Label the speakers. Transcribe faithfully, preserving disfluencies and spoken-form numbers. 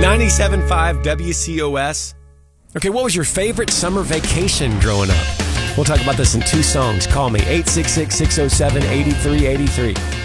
Speaker 1: ninety-seven point five W C O S. Okay, what was your favorite summer vacation growing up? We'll talk about this in two songs. Call me, eight six six, six oh seven, eight three eight three.